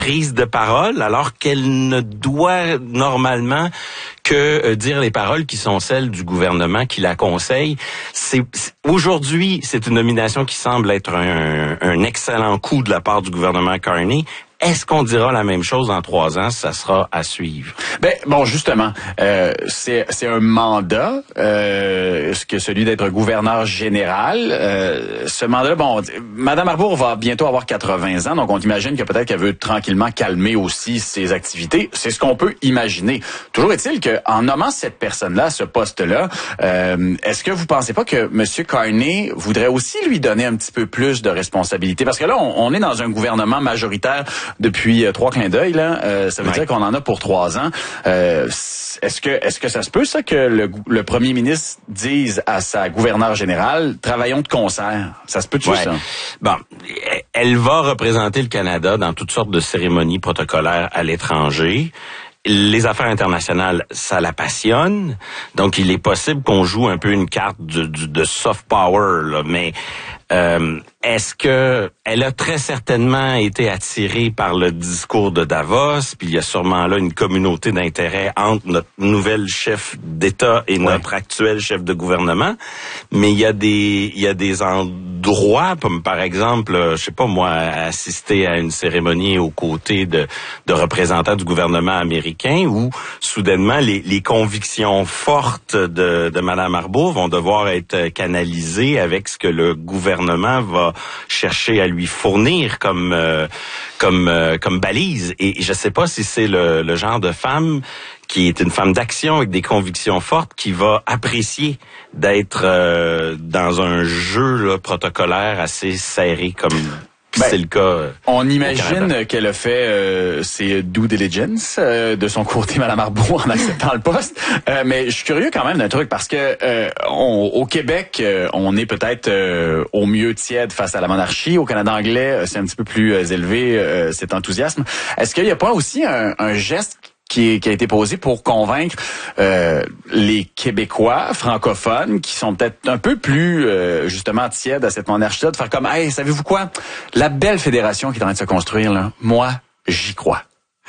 prise de parole alors qu'elle ne doit normalement que dire les paroles qui sont celles du gouvernement qui la conseille. Aujourd'hui, c'est une nomination qui semble être un excellent coup de la part du gouvernement Carney. Est-ce qu'on dira la même chose dans 3 ans? Ça sera à suivre. Bon, justement, c'est un mandat, que celui d'être gouverneur général. Ce mandat-là, Mme Arbour va bientôt avoir 80 ans, donc on imagine que peut-être qu'elle veut tranquillement calmer aussi ses activités. C'est ce qu'on peut imaginer. Toujours est-il qu'en nommant cette personne-là, ce poste-là, est-ce que vous pensez pas que M. Carney voudrait aussi lui donner un petit peu plus de responsabilité? Parce que là, on est dans un gouvernement majoritaire depuis 3 clins d'œil, là. Ça veut dire qu'on en a pour 3 ans. Est-ce que ça se peut, ça, que le premier ministre dise à sa gouverneure générale, travaillons de concert? Ça se peut-tu, ça? Bon, elle va représenter le Canada dans toutes sortes de cérémonies protocolaires à l'étranger. Les affaires internationales, ça la passionne. Donc, il est possible qu'on joue un peu une carte de soft power, là, mais est-ce que elle a très certainement été attirée par le discours de Davos, puis il y a sûrement là une communauté d'intérêt entre notre nouvelle chef d'État et notre actuel chef de gouvernement, mais il y a des endroits, comme par exemple, je sais pas moi, assister à une cérémonie aux côtés de représentants du gouvernement américain où soudainement les convictions fortes de Mme Arbour vont devoir être canalisées avec ce que le gouvernement va chercher à lui fournir comme balise. Et je sais pas si c'est le genre de femme qui est une femme d'action avec des convictions fortes qui va apprécier d'être dans un jeu là, protocolaire assez serré comme c'est le cas. On imagine qu'elle a fait ses due diligence de son côté, Mme Arbour, en acceptant le poste. Mais je suis curieux quand même d'un truc parce que au Québec, on est peut-être au mieux tiède face à la monarchie. Au Canada anglais, c'est un petit peu plus élevé cet enthousiasme. Est-ce qu'il n'y a pas aussi un geste qui a été posé pour convaincre les Québécois francophones qui sont peut-être un peu plus justement tièdes à cette monarchie-là, de faire comme, hey, savez-vous quoi? La belle fédération qui est en train de se construire, là, moi, j'y crois.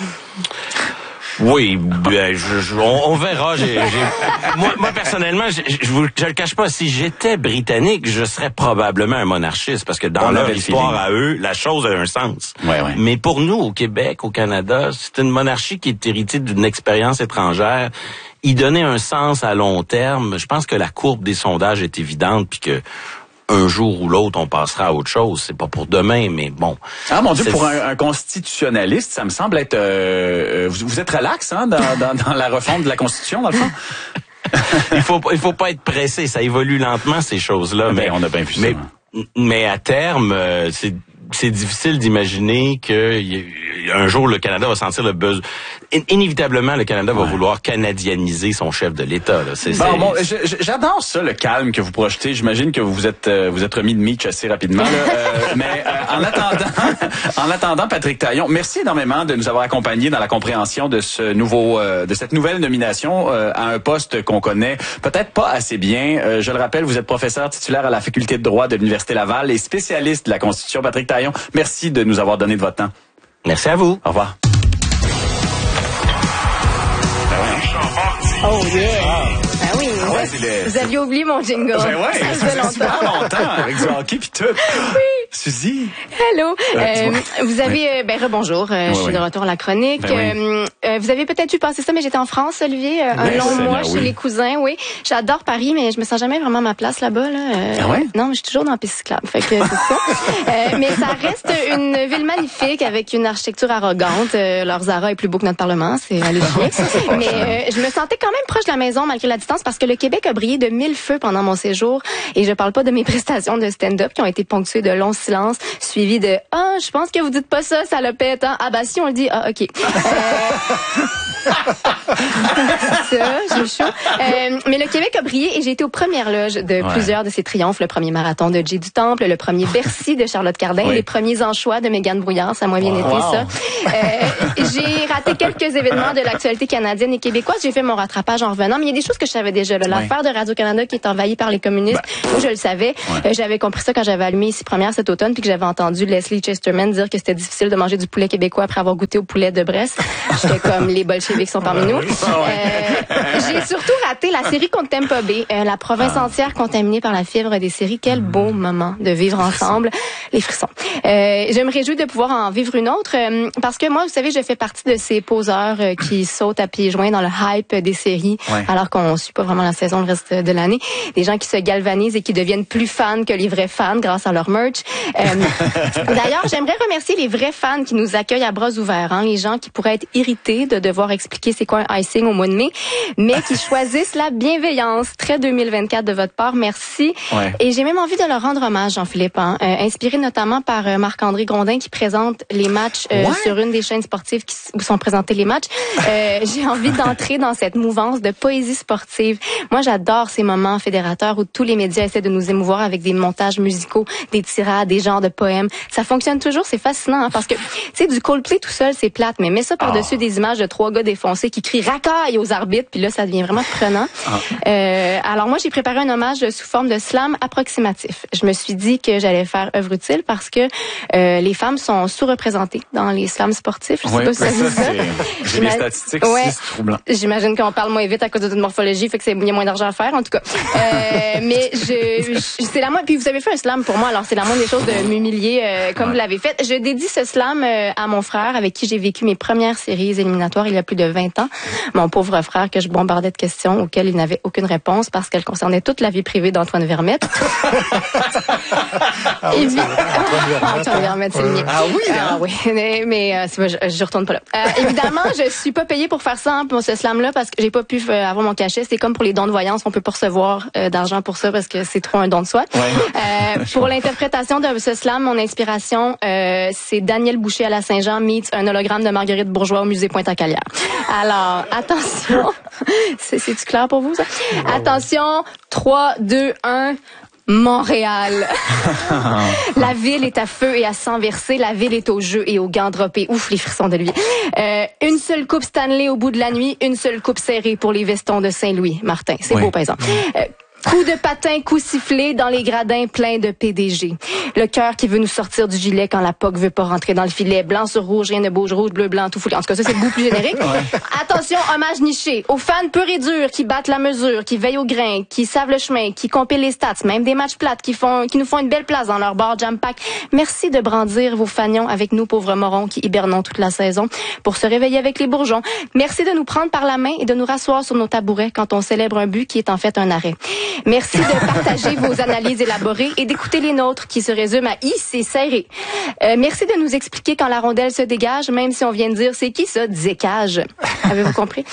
Oui, on verra. Moi personnellement, je le cache pas. Si j'étais britannique, je serais probablement un monarchiste parce que dans leur histoire à eux, la chose a un sens. Ouais. Mais pour nous, au Québec, au Canada, c'est une monarchie qui est héritée d'une expérience étrangère. Y donner un sens à long terme, je pense que la courbe des sondages est évidente, puis que un jour ou l'autre, on passera à autre chose. C'est pas pour demain, mais bon. Ah mon Dieu, pour un constitutionnaliste, ça me semble être... vous êtes relax dans la refonte de la Constitution, dans le fond? Il faut pas être pressé. Ça évolue lentement, ces choses-là. Mais on a bien vu ça. Mais à terme, c'est difficile d'imaginer que un jour le Canada va sentir le besoin. Inévitablement, le Canada va vouloir canadianiser son chef de l'État. Là. J'adore ça, le calme que vous projetez. J'imagine que vous êtes remis de Mitch assez rapidement. Là. Mais en attendant, Patrick Taillon, merci énormément de nous avoir accompagnés dans la compréhension de cette nouvelle nomination à un poste qu'on connaît peut-être pas assez bien. Je le rappelle, vous êtes professeur titulaire à la faculté de droit de l'Université Laval et spécialiste de la Constitution. Patrick Taillon, merci de nous avoir donné de votre temps. Merci à vous. Au revoir. Oh yeah! Ah oui, vous aviez oublié mon jingle. Ben ouais, ça faisait longtemps avec du hockey pis tout. Oui. Suzy. Hello. Vous avez rebonjour. Je suis de retour à la chronique. Vous avez peut-être vu passer ça, mais j'étais en France, Olivier, un long mois chez les cousins. Oui, j'adore Paris, mais je me sens jamais vraiment à ma place là-bas. Ah ouais? Non, mais je suis toujours dans la piste cyclable. Fait que c'est ça. Mais ça reste une ville magnifique avec une architecture arrogante. Leur Zara est plus beau que notre Parlement, c'est hallucinant. Mais je me sentais quand même proche de la maison malgré la distance parce que le Québec a brillé de 1000 feux pendant mon séjour. Et je parle pas de mes prestations de stand-up qui ont été ponctuées de longs silence suivi de « Ah, je pense que vous dites pas ça, ça le pète. Hein? » Ah bah si, on le dit. Ah, OK. Ça, j'ai chaud. Mais le Québec a brillé et j'ai été aux premières loges de plusieurs de ses triomphes. Le premier marathon de Jay du Temple, le premier Bercy de Charlotte Cardin, les premiers anchois de Mégane Brouillard. Ça m'a bien été, ça. J'ai raté quelques les événements de l'actualité canadienne et québécoise. J'ai fait mon rattrapage en revenant, mais il y a des choses que je savais déjà. L'affaire de Radio-Canada qui est envahie par les communistes, moi je le savais. J'avais compris ça quand j'avais allumé Ici Première cet automne, puis que j'avais entendu Leslie Chesterman dire que c'était difficile de manger du poulet québécois après avoir goûté au poulet de Brest. J'étais comme, les bolcheviks sont parmi nous. J'ai surtout raté la série contre Tampa Bay, la province entière contaminée par la fièvre des séries. Quel beau moment de vivre ensemble. Les frissons. Je me réjouis de pouvoir en vivre une autre, parce que moi, vous savez, je fais partie de ces poseurs qui sautent à pieds joints dans le hype des séries, alors qu'on suit pas vraiment la saison le reste de l'année. Des gens qui se galvanisent et qui deviennent plus fans que les vrais fans grâce à leur merch. D'ailleurs, j'aimerais remercier les vrais fans qui nous accueillent à bras ouverts, les gens qui pourraient être irrités de devoir expliquer c'est quoi un icing au mois de mai, mais qui choisissent la bienveillance. Très 2024 de votre part, merci. Et j'ai même envie de leur rendre hommage, Jean-Philippe, inspiré notamment par Marc-André Grondin qui présente les matchs sur une des chaînes sportives où sont présentés les matchs. J'ai envie d'entrer dans cette mouvance de poésie sportive. Moi, j'adore ces moments fédérateurs où tous les médias essaient de nous émouvoir avec des montages musicaux, des tirades, des genres de poèmes. Ça fonctionne toujours, c'est fascinant, parce que, tu sais, du Coldplay tout seul, c'est plate, mais mets ça par-dessus des images de 3 gars défoncés qui crient racaille aux arbitres, puis là, ça devient vraiment prenant. Alors moi, j'ai préparé un hommage sous forme de slam approximatif. Je me suis dit que j'allais faire œuvre utile parce que les femmes sont sous-représentées dans les slams sportifs. Je sais pas si ça vous dit ça. J'ai les statistiques, c'est troublant. J'imagine qu'on parle moins vite à cause de toute morphologie, fait que il y a moins d'argent à faire, en tout cas. Mais c'est la moindre. Puis vous avez fait un slam pour moi, alors c'est la moindre des choses de m'humilier comme vous l'avez fait. Je dédie ce slam à mon frère avec qui j'ai vécu mes premières séries éliminatoires il y a plus de 20 ans. Mon pauvre frère que je bombardais de questions auxquelles il n'avait aucune réponse parce qu'elles concernaient toute la vie privée d'Antoine Vermette. Antoine Vermette, c'est le mien. Ah oui, Ah oui, mais je retourne pas là. Évidemment, je suis pas payée pour faire ça, pour ce slam-là, parce que j'ai pas pu avoir mon cachet. C'est comme pour les dons de voyance, on peut pas recevoir d'argent pour ça parce que c'est trop un don de soi. Pour l'interprétation de ce slam, mon inspiration, c'est Daniel Boucher à la Saint-Jean meets un hologramme de Marguerite Bourgeois au musée Pointe-à-Calière. Alors, attention. C'est-tu clair pour vous, ça? Attention, 3, 2, 1... Montréal. La ville est à feu et à sang versé. La ville est au jeu et au gants droppés. Ouf, les frissons de lui. Une seule coupe Stanley au bout de la nuit. Une seule coupe serrée pour les vestons de Saint-Louis. Martin, c'est beau, par exemple. Coup de patin, coup sifflé dans les gradins pleins de PDG. Le cœur qui veut nous sortir du gilet quand la POC veut pas rentrer dans le filet. Blanc sur rouge, rien ne bouge, rouge, bleu, blanc, tout foulé. En tout cas, ça, c'est le bout plus générique. Attention, hommage niché aux fans purs et durs qui battent la mesure, qui veillent au grain, qui savent le chemin, qui compilent les stats, même des matchs plates, qui nous font une belle place dans leur bar jam pack. Merci de brandir vos fanions avec nous, pauvres morons qui hibernons toute la saison pour se réveiller avec les bourgeons. Merci de nous prendre par la main et de nous rasseoir sur nos tabourets quand on célèbre un but qui est en fait un arrêt. Merci de partager vos analyses élaborées et d'écouter les nôtres qui se résument à « I, c'est serré ». Merci de nous expliquer quand la rondelle se dégage, même si on vient de dire « c'est qui ça, Dzécage ». Avez-vous compris?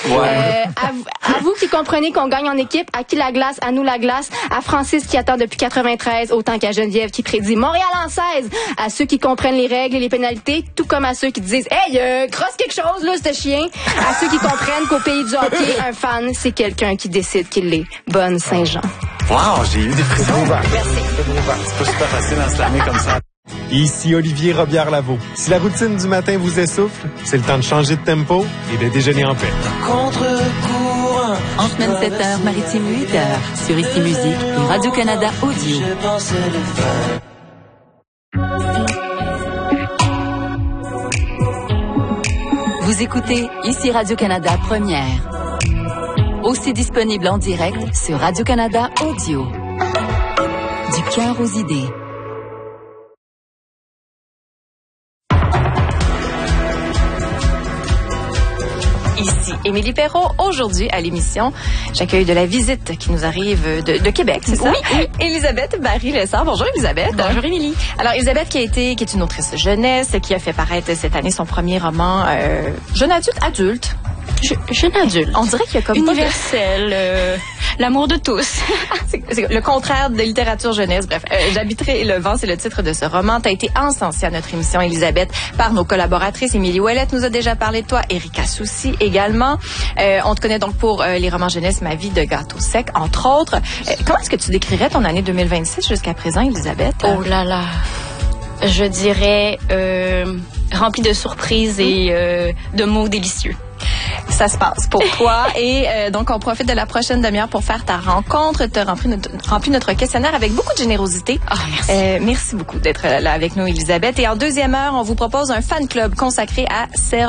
À vous qui comprenez qu'on gagne en équipe, à qui la glace, à nous la glace, à Francis qui attend depuis 93, autant qu'à Geneviève qui prédit Montréal en 16, à ceux qui comprennent les règles et les pénalités, tout comme à ceux qui disent « Hey, crosse quelque chose là, ce chien », à ceux qui comprennent qu'au pays du hockey, un fan, c'est quelqu'un qui décide qu'il l'est. Bonne Saint-Jean. Wow, j'ai eu des frissons. Merci. C'est pas super facile d'en slammer comme ça. Ici Olivier Robillard-Lavaux. Si la routine du matin vous essouffle, c'est le temps de changer de tempo et de déjeuner en paix. Contre-courant. En semaine 7h, maritime 8h, sur Ici Musique et Radio-Canada Audio. Vous écoutez Ici Radio-Canada Première. Aussi disponible en direct sur Radio-Canada Audio. Du cœur aux idées. Ici Émilie Perrault. Aujourd'hui, à l'émission, j'accueille de la visite qui nous arrive de Québec, c'est ça? Oui. Elisabeth Barry-Lessard. Bonjour, Elisabeth. Bonjour, Émilie. Alors, Elisabeth qui est une autrice jeunesse, qui a fait paraître cette année son premier roman jeune adulte. Jeune adulte. On dirait qu'il y a comme universel, l'amour de tous. c'est le contraire de littérature jeunesse. Bref, J'habiterai le vent, c'est le titre de ce roman. T'as été encensée à notre émission, Elisabeth, par nos collaboratrices. Émilie Ouellette nous a déjà parlé de toi, Erika Soucy également. On te connaît donc pour les romans jeunesse Ma vie de gâteau sec, entre autres. Comment est-ce que tu décrirais ton année 2026 jusqu'à présent, Elisabeth? Oh là là. Je dirais remplie de surprises et de mots délicieux. ça se passe pour toi. Et donc, on profite de la prochaine demi-heure pour faire ta rencontre. Tu as rempli notre questionnaire avec beaucoup de générosité. Ah, merci. Merci beaucoup d'être là avec nous, Elisabeth. Et en deuxième heure, on vous propose un fan club consacré à Serge